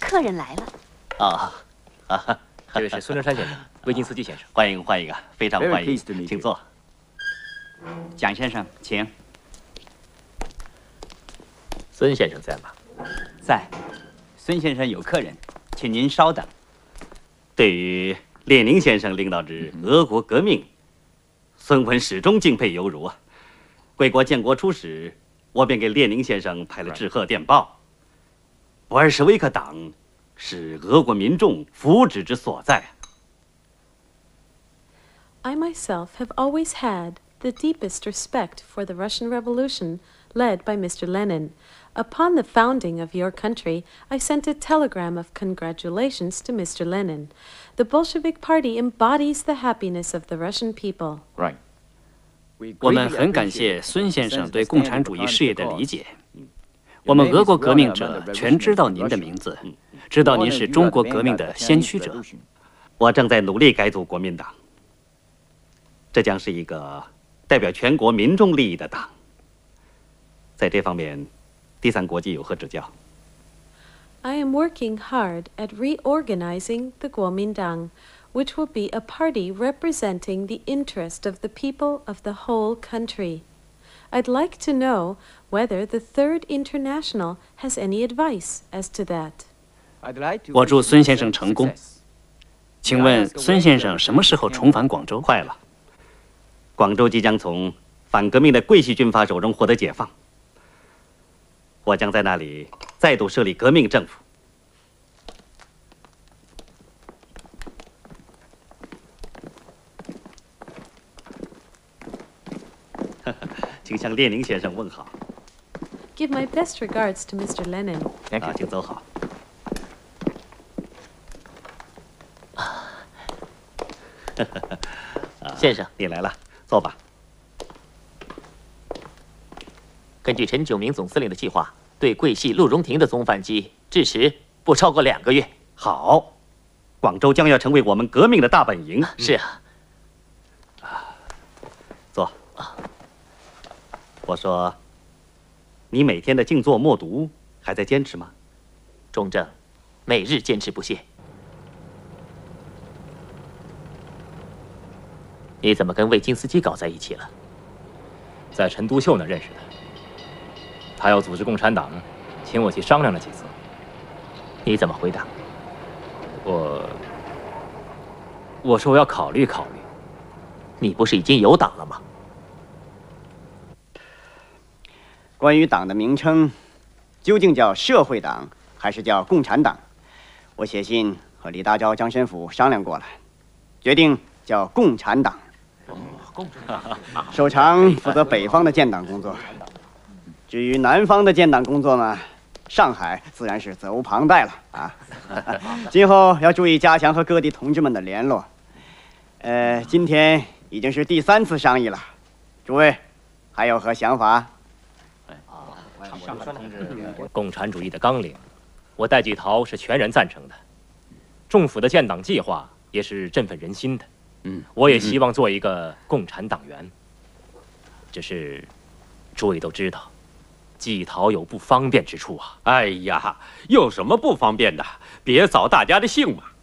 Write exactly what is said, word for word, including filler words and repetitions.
客人来了。 啊啊， 这位是孙中山先生，魏金斯基先生， 欢迎欢迎啊，非常欢迎，请坐。 蒋先生，请。 孙先生在吗？ 在。孙先生有客人，请您稍等。 对于列宁先生领导之俄国革命，孙文始终敬佩犹如啊。贵国建国初始，我便给列宁先生派了致贺电报。布尔什维克党是俄国民众福祉之所在。 I myself have always had the deepest respect for the Russian Revolution led by Mister Lenin. Upon the founding of your country, I sent a telegram of congratulations to Mister Lenin. The Bolshevik Party embodies the happiness of the Russian people. Right. 我们很感谢孙先生对共产主义事业的理解。我们俄国革命者全知道您的名字，知道您是中国革命的先驱者。 我正在努力改组国民党，这将是一个代表全国民众利益的党。在这方面，第三国际有何指教？ I am working hard at reorganizing the Kuomintang, which will be a party representing the interest of the people of the whole country. I'd like to know whether the Third International has any advice as to that. 我祝孙先生成功。请问孙先生什么时候重返广州？ 快了，广州即将从反革命的桂系军阀手中获得解放，我将在那里再度设立革命政府。请向列宁先生问好。 Give my best regards to Mister Lenin. 啊，请走好。 先生， 你来了，坐吧。 根据陈炯明总司令的计划，对桂系陆荣廷的总反击至时不超过两个月。 好，广州将要成为我们革命的大本营。 是啊。 坐。我说，你每天的静坐默读还在坚持吗？ 中正，每日坚持不懈。你怎么跟魏金斯基搞在一起了？ 在陈独秀那认识的。他要组织共产党，请我去商量了几次。 你怎么回答？ 我我说我要考虑考虑。 你不是已经有党了吗？ 关于党的名称，究竟叫社会党还是叫共产党？我写信和李大钊、张申府商量过了，决定叫共产党。 哦，共产党。 首长负责北方的建党工作，至于南方的建党工作嘛，上海自然是责无旁贷了啊。今后要注意加强和各地同志们的联络。呃，今天已经是第三次商议了，诸位还有何想法？ 共产主义的纲领，我戴季陶是全然赞成的。政府的建党计划也是振奋人心的。嗯，我也希望做一个共产党员。只是，诸位都知道，季陶有不方便之处啊。 哎呀，有什么不方便的？别扫大家的兴嘛。